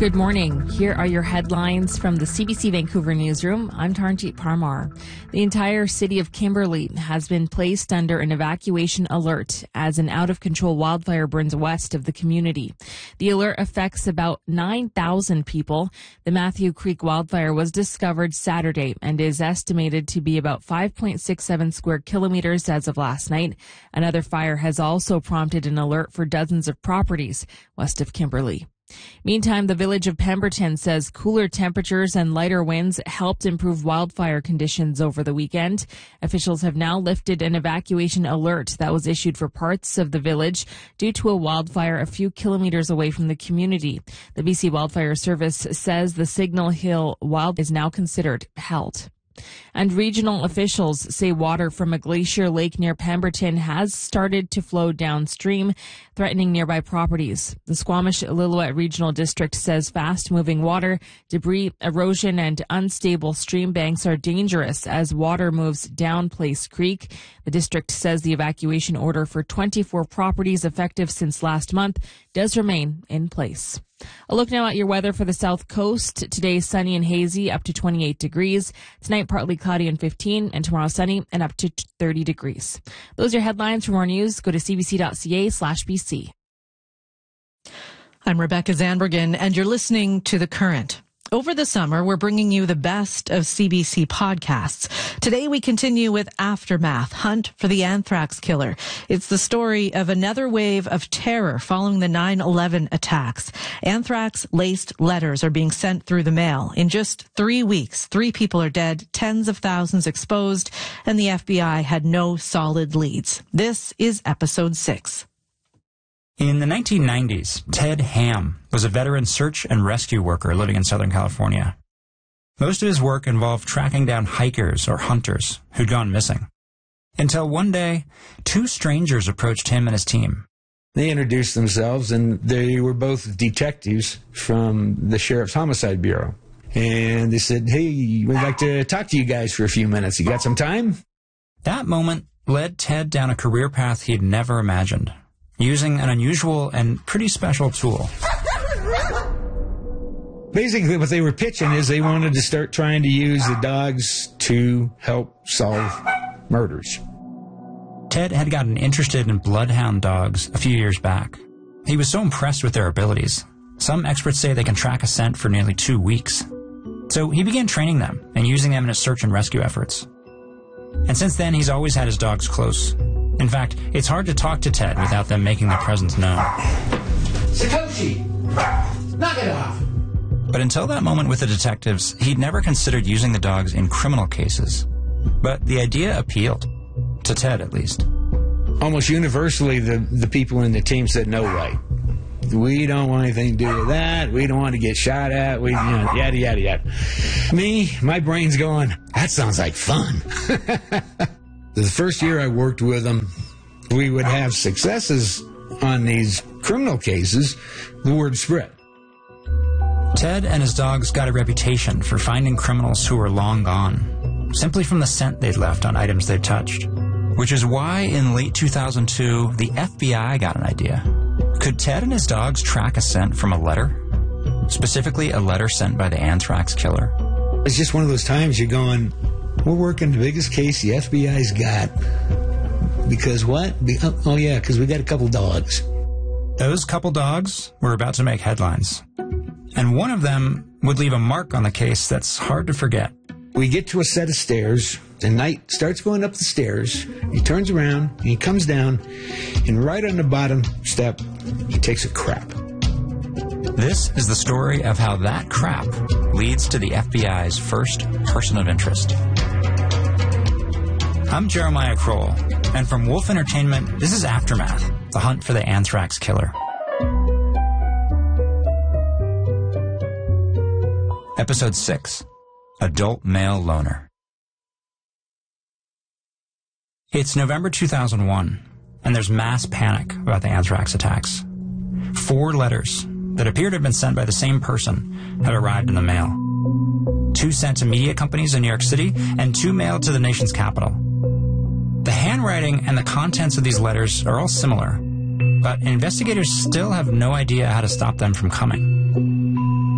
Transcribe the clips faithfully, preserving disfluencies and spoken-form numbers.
Good morning. Here are your headlines from the C B C Vancouver newsroom. I'm Taranjeet Parmar. The entire city of Kimberley has been placed under an evacuation alert as an out-of-control wildfire burns west of the community. The alert affects about nine thousand people. The Matthew Creek wildfire was discovered Saturday and is estimated to be about five point six seven square kilometers as of last night. Another fire has also prompted an alert for dozens of properties west of Kimberley. Meantime, the village of Pemberton says cooler temperatures and lighter winds helped improve wildfire conditions over the weekend. Officials have now lifted an evacuation alert that was issued for parts of the village due to a wildfire a few kilometers away from the community. The B C Wildfire Service says the Signal Hill wildfire is now considered held. And regional officials say water from a glacier lake near Pemberton has started to flow downstream, threatening nearby properties. The Squamish-Lillooet Regional District says fast-moving water, debris, erosion, and unstable stream banks are dangerous as water moves down Place Creek. The district says the evacuation order for twenty-four properties effective since last month does remain in place. A look now at your weather for the South Coast. Today, sunny and hazy, up to twenty-eight degrees. Tonight, partly cloudy and fifteen, and tomorrow, sunny and up to thirty degrees. Those are your headlines. For more news, go to cbc.ca slash BC. I'm Rebecca Zandbergen, and you're listening to The Current. Over the summer, we're bringing you the best of C B C podcasts. Today, we continue with Aftermath, Hunt for the Anthrax Killer. It's the story of another wave of terror following the nine eleven attacks. Anthrax-laced letters are being sent through the mail. In just three weeks, three people are dead, tens of thousands exposed, and the F B I had no solid leads. This is episode six. In the nineteen nineties, Ted Ham was a veteran search and rescue worker living in Southern California. Most of his work involved tracking down hikers or hunters who'd gone missing. Until one day, two strangers approached him and his team. They introduced themselves, and they were both detectives from the Sheriff's Homicide Bureau. And they said, hey, we'd like to talk to you guys for a few minutes. You got some time? That moment led Ted down a career path he'd never imagined, using an unusual and pretty special tool. Basically, what they were pitching is they wanted to start trying to use the dogs to help solve murders. Ted had gotten interested in bloodhound dogs a few years back. He was so impressed with their abilities. Some experts say they can track a scent for nearly two weeks. So he began training them and using them in his search and rescue efforts. And since then, he's always had his dogs close. In fact, it's hard to talk to Ted without them making their presence known. Satoshi! Knock it off! But until that moment with the detectives, he'd never considered using the dogs in criminal cases. But the idea appealed. To Ted, at least. Almost universally, the, the people in the team said, no way. We don't want anything to do with that. We don't want to get shot at. We, you know, yada, yada, yada. Me, my brain's going, that sounds like fun. The first year I worked with them, we would have successes on these criminal cases. The word spread. Ted and his dogs got a reputation for finding criminals who were long gone, simply from the scent they'd left on items they'd touched. Which is why in late two thousand two, the F B I got an idea. Could Ted and his dogs track a scent from a letter? Specifically, a letter sent by the anthrax killer. It's just one of those times you're going, we're working the biggest case the F B I's got. Because what? Be- oh, oh, yeah, because we got a couple dogs. Those couple dogs were about to make headlines. And one of them would leave a mark on the case that's hard to forget. We get to a set of stairs. The knight starts going up the stairs. He turns around, and he comes down, and right on the bottom step, he takes a crap. This is the story of how that crap leads to the F B I's first person of interest. I'm Jeremiah Kroll, and from Wolf Entertainment, this is Aftermath, the hunt for the anthrax killer. Episode six, Adult Male Loner. It's November two thousand one, and there's mass panic about the anthrax attacks. Four letters that appear to have been sent by the same person have arrived in the mail. Two sent to media companies in New York City, and two mailed to the nation's capital. The handwriting and the contents of these letters are all similar, but investigators still have no idea how to stop them from coming.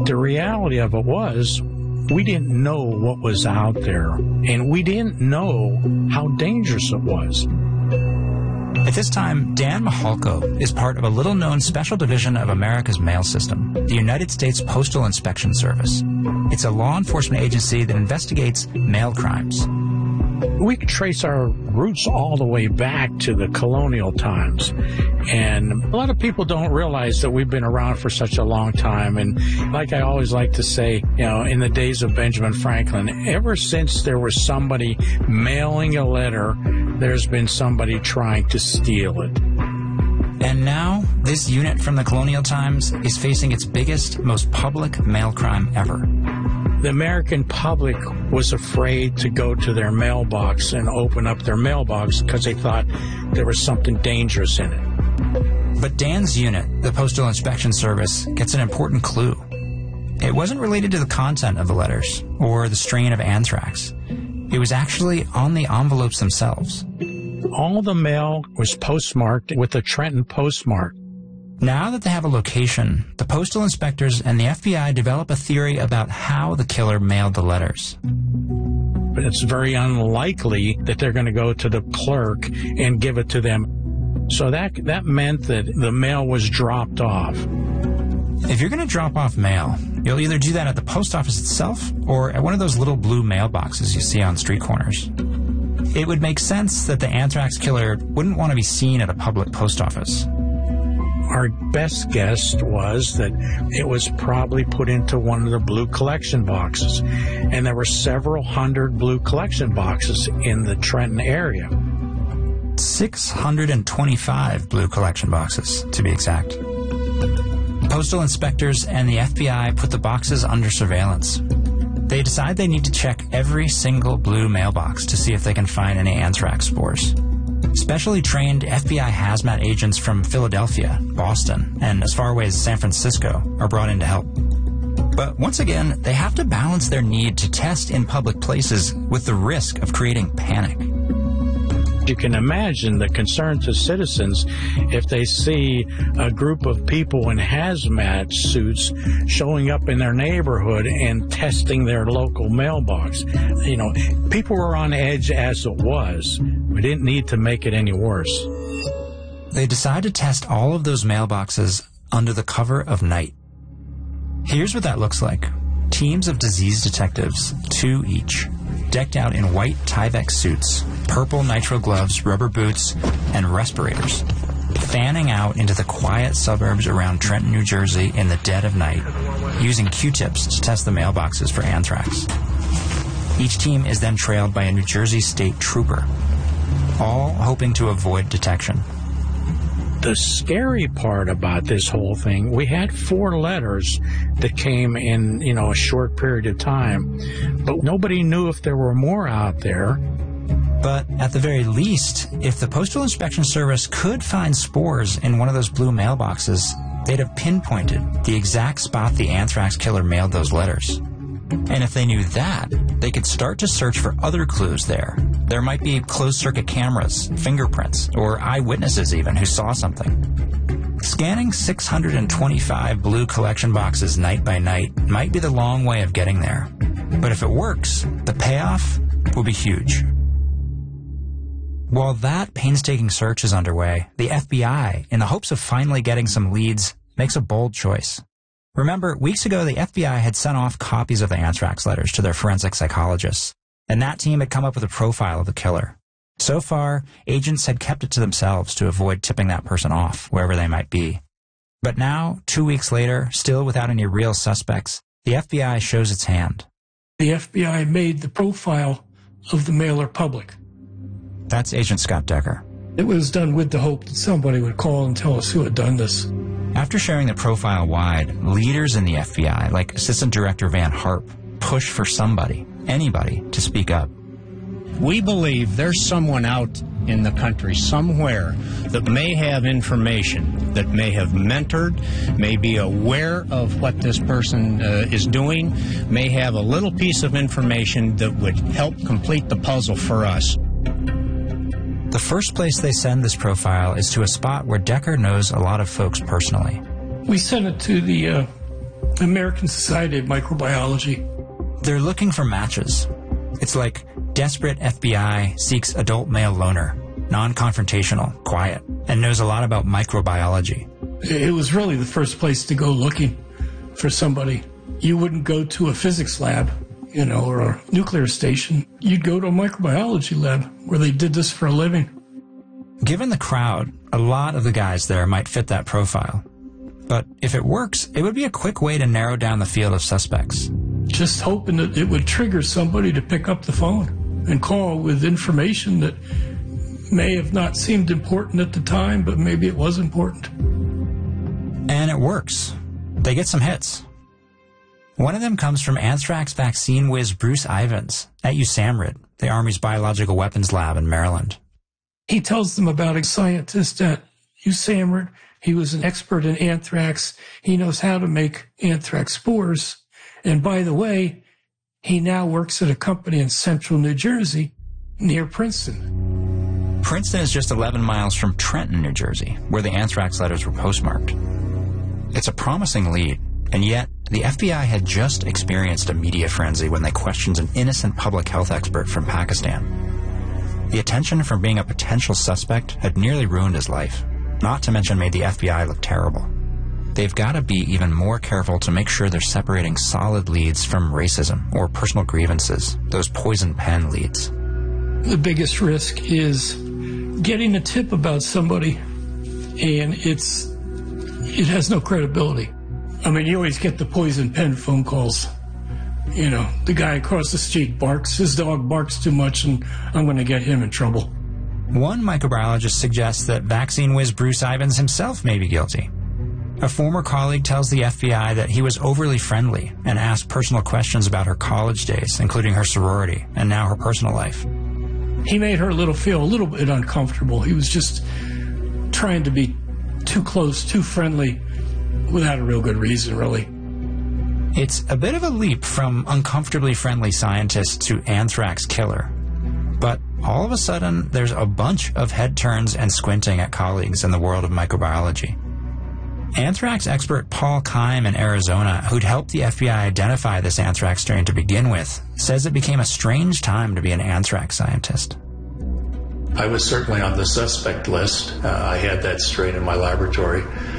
The reality of it was, we didn't know what was out there, and we didn't know how dangerous it was. At this time, Dan Mihalko is part of a little-known special division of America's mail system, the United States Postal Inspection Service. It's a law enforcement agency that investigates mail crimes. We could trace our roots all the way back to the colonial times. And a lot of people don't realize that we've been around for such a long time. And like I always like to say, you know, in the days of Benjamin Franklin, ever since there was somebody mailing a letter, there's been somebody trying to steal it. And now, this unit from the colonial times is facing its biggest, most public mail crime ever. The American public was afraid to go to their mailbox and open up their mailbox because they thought there was something dangerous in it. But Dan's unit, the Postal Inspection Service, gets an important clue. It wasn't related to the content of the letters or the strain of anthrax. It was actually on the envelopes themselves. All the mail was postmarked with the Trenton postmark. Now that they have a location, the postal inspectors and the F B I develop a theory about how the killer mailed the letters. But it's very unlikely that they're going to go to the clerk and give it to them. So that that meant that the mail was dropped off. If you're going to drop off mail, you'll either do that at the post office itself or at one of those little blue mailboxes you see on street corners. It would make sense that the anthrax killer wouldn't want to be seen at a public post office. Our best guess was that it was probably put into one of the blue collection boxes. And there were several hundred blue collection boxes in the Trenton area. six hundred twenty-five blue collection boxes, to be exact. Postal inspectors and the F B I put the boxes under surveillance. They decide they need to check every single blue mailbox to see if they can find any anthrax spores. Specially trained F B I hazmat agents from Philadelphia, Boston, and as far away as San Francisco are brought in to help. But once again, they have to balance their need to test in public places with the risk of creating panic. You can imagine the concern to citizens if they see a group of people in hazmat suits showing up in their neighborhood and testing their local mailbox. You know, people were on edge as it was. We didn't need to make it any worse. They decide to test all of those mailboxes under the cover of night. Here's what that looks like. Teams of disease detectives, two each, decked out in white Tyvek suits, purple nitrile gloves, rubber boots, and respirators, fanning out into the quiet suburbs around Trenton, New Jersey in the dead of night, using Q-tips to test the mailboxes for anthrax. Each team is then trailed by a New Jersey state trooper, all hoping to avoid detection. The scary part about this whole thing, we had four letters that came in, you know, a short period of time, but nobody knew if there were more out there. But at the very least, if the Postal Inspection Service could find spores in one of those blue mailboxes, they'd have pinpointed the exact spot the anthrax killer mailed those letters. And if they knew that, they could start to search for other clues there. There might be closed-circuit cameras, fingerprints, or eyewitnesses even who saw something. Scanning six hundred twenty-five blue collection boxes night by night might be the long way of getting there. But if it works, the payoff will be huge. While that painstaking search is underway, the F B I, in the hopes of finally getting some leads, makes a bold choice. Remember, weeks ago, the F B I had sent off copies of the anthrax letters to their forensic psychologists, and that team had come up with a profile of the killer. So far, agents had kept it to themselves to avoid tipping that person off, wherever they might be. But now, two weeks later, still without any real suspects, the F B I shows its hand. The F B I made the profile of the mailer public. That's Agent Scott Decker. It was done with the hope that somebody would call and tell us who had done this. After sharing the profile wide, leaders in the F B I, like Assistant Director Van Harp, push for somebody, anybody, to speak up. We believe there's someone out in the country somewhere that may have information, that may have mentored, may be aware of what this person uh, is doing, may have a little piece of information that would help complete the puzzle for us. The first place they send this profile is to a spot where Decker knows a lot of folks personally. We sent it to the uh, American Society of Microbiology. They're looking for matches. It's like desperate F B I seeks adult male loner, non-confrontational, quiet, and knows a lot about microbiology. It was really the first place to go looking for somebody. You wouldn't go to a physics lab, you know, or a nuclear station. You'd go to a microbiology lab where they did this for a living. Given the crowd, a lot of the guys there might fit that profile. But if it works, it would be a quick way to narrow down the field of suspects. Just hoping that it would trigger somebody to pick up the phone and call with information that may have not seemed important at the time, but maybe it was important. And it works. They get some hits. One of them comes from anthrax vaccine whiz Bruce Ivins at USAMRIID, the Army's Biological Weapons Lab in Maryland. He tells them about a scientist at USAMRIID. He was an expert in anthrax. He knows how to make anthrax spores. And by the way, he now works at a company in central New Jersey near Princeton. Princeton is just eleven miles from Trenton, New Jersey, where the anthrax letters were postmarked. It's a promising lead, and yet the F B I had just experienced a media frenzy when they questioned an innocent public health expert from Pakistan. The attention from being a potential suspect had nearly ruined his life, not to mention made the F B I look terrible. They've got to be even more careful to make sure they're separating solid leads from racism or personal grievances, those poison pen leads. The biggest risk is getting a tip about somebody and it's it has no credibility. I mean, you always get the poison pen phone calls. You know, the guy across the street barks, his dog barks too much, and I'm going to get him in trouble. One microbiologist suggests that vaccine whiz Bruce Ivins himself may be guilty. A former colleague tells the F B I that he was overly friendly and asked personal questions about her college days, including her sorority and now her personal life. He made her a little feel a little bit uncomfortable. He was just trying to be too close, too friendly, without a real good reason, really. It's a bit of a leap from uncomfortably friendly scientist to anthrax killer. But all of a sudden, there's a bunch of head turns and squinting at colleagues in the world of microbiology. Anthrax expert Paul Keim in Arizona, who'd helped the F B I identify this anthrax strain to begin with, says it became a strange time to be an anthrax scientist. I was certainly on the suspect list. Uh, I had that strain in my laboratory.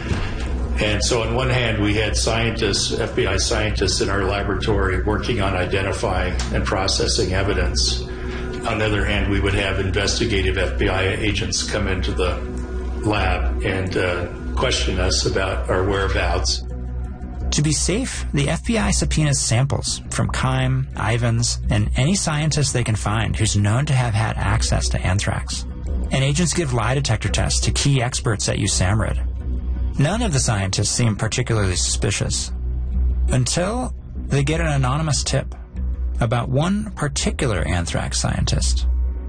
And so on one hand, we had scientists, F B I scientists in our laboratory working on identifying and processing evidence. On the other hand, we would have investigative F B I agents come into the lab and uh, question us about our whereabouts. To be safe, the F B I subpoenas samples from Keim, Ivins, and any scientist they can find who's known to have had access to anthrax. And agents give lie detector tests to key experts at USAMRIID. None of the scientists seem particularly suspicious, until they get an anonymous tip about one particular anthrax scientist.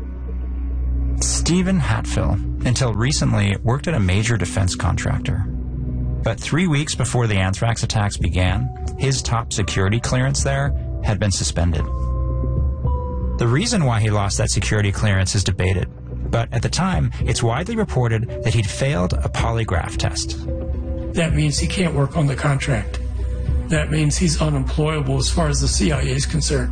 Stephen Hatfill, until recently, worked at a major defense contractor. But three weeks before the anthrax attacks began, his top security clearance there had been suspended. The reason why he lost that security clearance is debated, but at the time, it's widely reported that he'd failed a polygraph test. That means he can't work on the contract. That means he's unemployable as far as the C I A is concerned.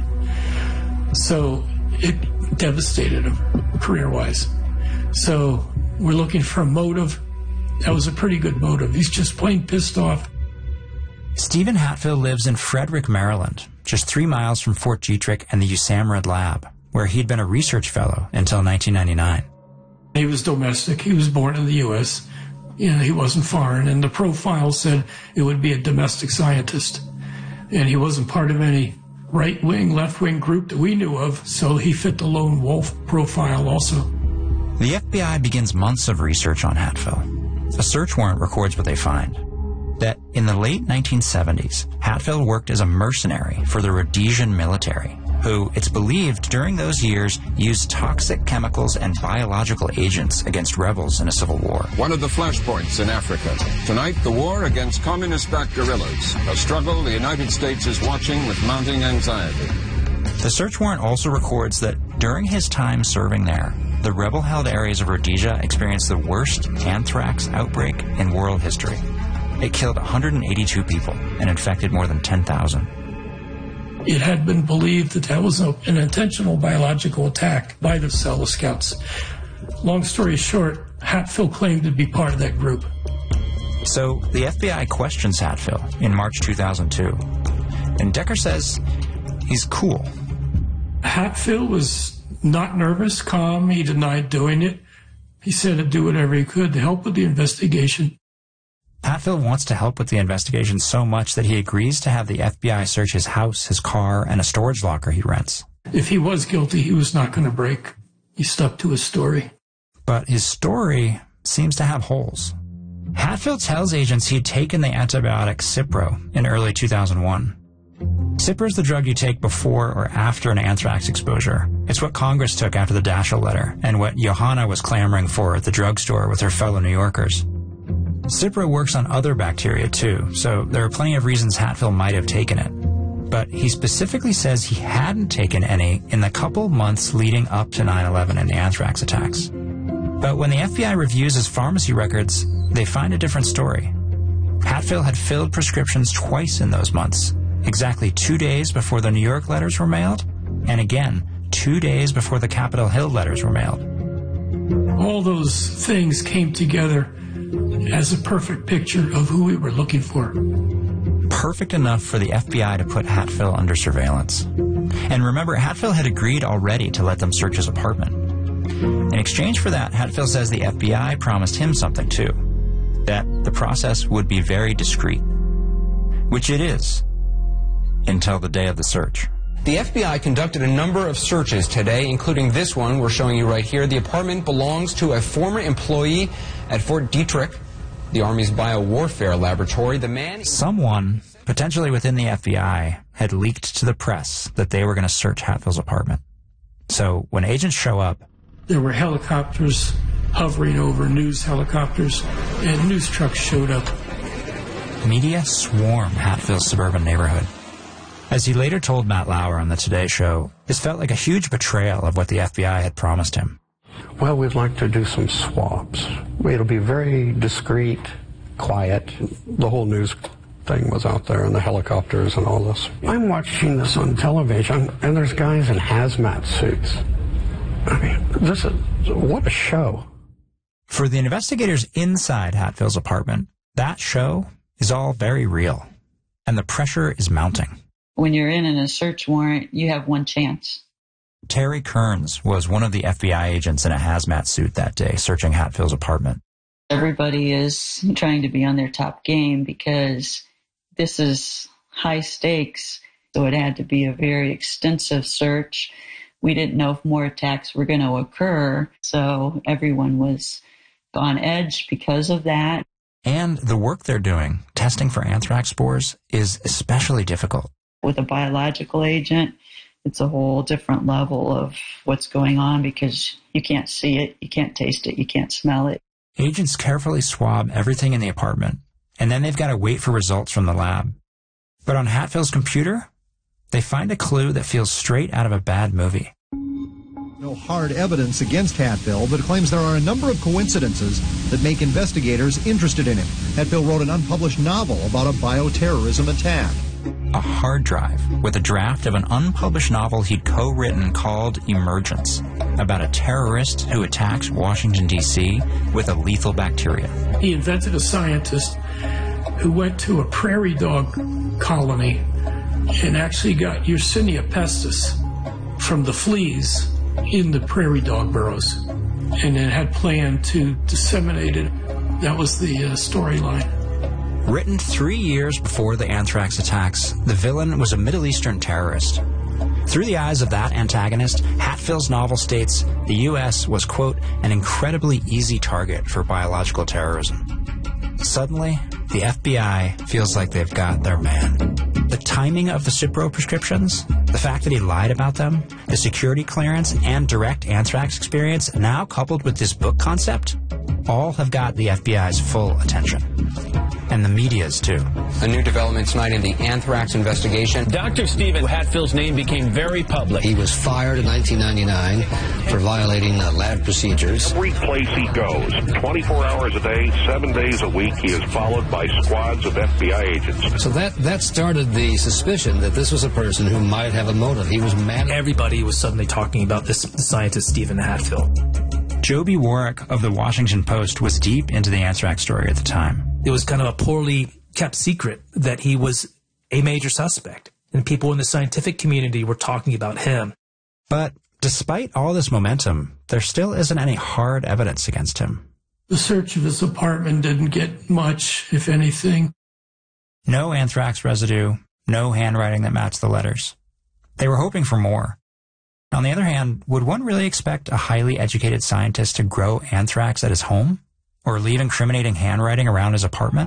So it devastated him career-wise. So we're looking for a motive. That was a pretty good motive. He's just plain pissed off. Stephen Hatfill lives in Frederick, Maryland, just three miles from Fort Detrick and the USAMRIID lab, where he'd been a research fellow until nineteen ninety-nine. He was domestic. He was born in the U S You know, he wasn't foreign, and the profile said it would be a domestic scientist. And he wasn't part of any right-wing, left-wing group that we knew of, so he fit the lone wolf profile also. The F B I begins months of research on Hatfill. A search warrant records what they find. That in the late nineteen seventies, Hatfill worked as a mercenary for the Rhodesian military, who, it's believed, during those years used toxic chemicals and biological agents against rebels in a civil war. One of the flashpoints in Africa. Tonight, the war against communist-backed guerrillas, a struggle the United States is watching with mounting anxiety. The search warrant also records that during his time serving there, the rebel-held areas of Rhodesia experienced the worst anthrax outbreak in world history. It killed one hundred eighty-two people and infected more than ten thousand. It had been believed that that was a, an intentional biological attack by the Selma Scouts. Long story short, Hatfield claimed to be part of that group. So the F B I questions Hatfield in March two thousand two. And Decker says he's cool. Hatfield was not nervous, calm. He denied doing it. He said he'd do whatever he could to help with the investigation. Hatfield wants to help with the investigation so much that he agrees to have the F B I search his house, his car, and a storage locker he rents. If he was guilty, he was not going to break. He stuck to his story. But his story seems to have holes. Hatfield tells agents he'd taken the antibiotic Cipro in early two thousand one. Cipro is the drug you take before or after an anthrax exposure. It's what Congress took after the Daschle letter, and what Johanna was clamoring for at the drugstore with her fellow New Yorkers. Cipro works on other bacteria too, so there are plenty of reasons Hatfield might have taken it. But he specifically says he hadn't taken any in the couple months leading up to nine eleven and the anthrax attacks. But when the F B I reviews his pharmacy records, they find a different story. Hatfield had filled prescriptions twice in those months, exactly two days before the New York letters were mailed, and again, two days before the Capitol Hill letters were mailed. All those things came together as a perfect picture of who we were looking for. Perfect enough for the F B I to put Hatfield under surveillance. And remember, Hatfield had agreed already to let them search his apartment. In exchange for that, Hatfield says the F B I promised him something too, that the process would be very discreet. Which it is, until the day of the search. The F B I conducted a number of searches today, including this one we're showing you right here. The apartment belongs to a former employee at Fort Detrick, the Army's biowarfare laboratory. The man... Someone, potentially within the F B I, had leaked to the press that they were going to search Hatfield's apartment. So when agents show up... There were helicopters hovering over, news helicopters, and news trucks showed up. Media swarmed Hatfield's suburban neighborhood. As he later told Matt Lauer on the Today Show, this felt like a huge betrayal of what the F B I had promised him. Well, we'd like to do some swabs. It'll be very discreet, quiet. The whole news thing was out there and the helicopters and all this. I'm watching this on television, and there's guys in hazmat suits. I mean, this is, what a show. For the investigators inside Hatfield's apartment, that show is all very real, and the pressure is mounting. When you're in a search warrant, you have one chance. Terry Kearns was one of the F B I agents in a hazmat suit that day searching Hatfield's apartment. Everybody is trying to be on their top game because this is high stakes, so it had to be a very extensive search. We didn't know if more attacks were going to occur, so everyone was on edge because of that. And the work they're doing, testing for anthrax spores, is especially difficult. With a biological agent, it's a whole different level of what's going on because you can't see it, you can't taste it, you can't smell it. Agents carefully swab everything in the apartment, and then they've got to wait for results from the lab. But on Hatfield's computer, they find a clue that feels straight out of a bad movie. No hard evidence against Hatfield, but claims there are a number of coincidences that make investigators interested in him. Hatfield wrote an unpublished novel about a bioterrorism attack. A hard drive with a draft of an unpublished novel he'd co-written called Emergence, about a terrorist who attacks Washington, D C with a lethal bacteria. He invented a scientist who went to a prairie dog colony and actually got Yersinia pestis from the fleas in the prairie dog burrows, and then had planned to disseminate it. That was the uh, storyline. Written three years before the anthrax attacks, the villain was a Middle Eastern terrorist. Through the eyes of that antagonist, Hatfield's novel states the U S was, quote, an incredibly easy target for biological terrorism. Suddenly, the F B I feels like they've got their man. The timing of the Cipro prescriptions, the fact that he lied about them, the security clearance, and direct anthrax experience, now coupled with this book concept, all have got the F B I's full attention. And the media's too. A new development tonight in the anthrax investigation. Doctor Stephen Hatfield's name became very public. He was fired in nineteen ninety-nine for violating uh, lab procedures. Every place he goes, twenty-four hours a day, seven days a week, he is followed by squads of F B I agents. So that, that started the suspicion that this was a person who might have a motive. He was mad. Everybody was suddenly talking about this scientist, Stephen Hatfield. Joby Warwick of the Washington Post was deep into the anthrax story at the time. It was kind of a poorly kept secret that he was a major suspect, and people in the scientific community were talking about him. But despite all this momentum, there still isn't any hard evidence against him. The search of his apartment didn't get much, if anything. No anthrax residue, no handwriting that matched the letters. They were hoping for more. On the other hand, would one really expect a highly educated scientist to grow anthrax at his home? Or leave incriminating handwriting around his apartment?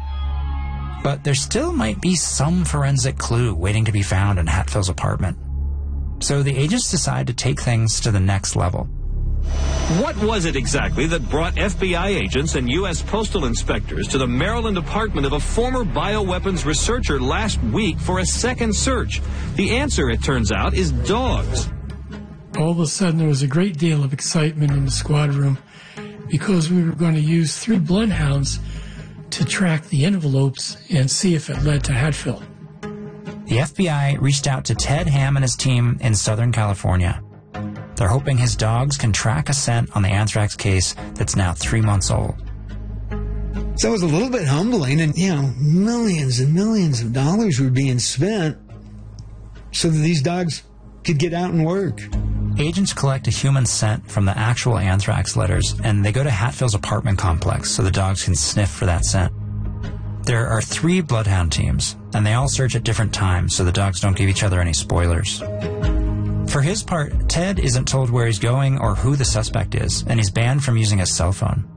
But there still might be some forensic clue waiting to be found in Hatfield's apartment. So the agents decide to take things to the next level. What was it exactly that brought F B I agents and U S postal inspectors to the Maryland apartment of a former bioweapons researcher last week for a second search? The answer, it turns out, is dogs. All of a sudden, there was a great deal of excitement in the squad room because we were going to use three bloodhounds to track the envelopes and see if it led to Hatfield. The F B I reached out to Ted Ham and his team in Southern California. They're hoping his dogs can track a scent on the anthrax case that's now three months old. So it was a little bit humbling, and, you know, millions and millions of dollars were being spent so that these dogs could get out and work. Agents collect a human scent from the actual anthrax letters, and they go to Hatfield's apartment complex so the dogs can sniff for that scent. There are three bloodhound teams, and they all search at different times so the dogs don't give each other any spoilers. For his part, Ted isn't told where he's going or who the suspect is, and he's banned from using his cell phone.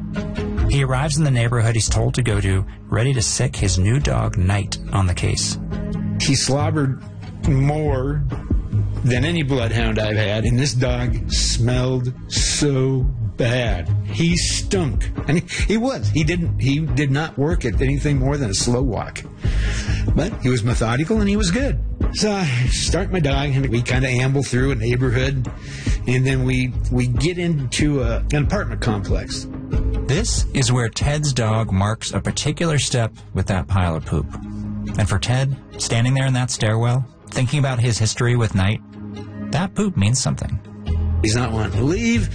He arrives in the neighborhood he's told to go to, ready to sick his new dog, Knight, on the case. He slobbered more than any bloodhound I've had, and this dog smelled so bad. He stunk. And he, he was. He didn't he did not work at anything more than a slow walk. But he was methodical and he was good. So I start my dog and we kind of amble through a neighborhood, and then we we get into a, an apartment complex. This is where Ted's dog marks a particular step with that pile of poop. And for Ted, standing there in that stairwell, thinking about his history with Knight, that poop means something. He's not wanting to leave.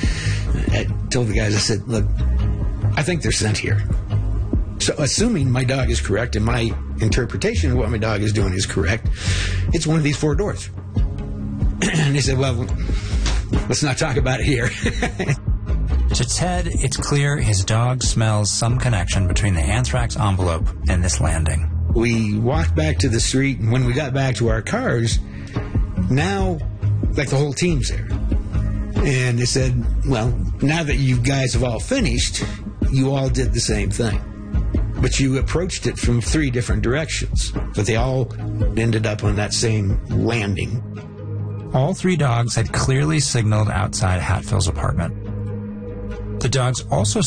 I told the guys, I said, look, I think they're sent here. So assuming my dog is correct and my interpretation of what my dog is doing is correct, it's one of these four doors. And they said, well, let's not talk about it here. To Ted, it's clear his dog smells some connection between the anthrax envelope and this landing. We walked back to the street, and when we got back to our cars, now, like, the whole team's there. And they said, well, now that you guys have all finished, you all did the same thing. But you approached it from three different directions. But they all ended up on that same landing. All three dogs had clearly signaled outside Hatfield's apartment. The dogs also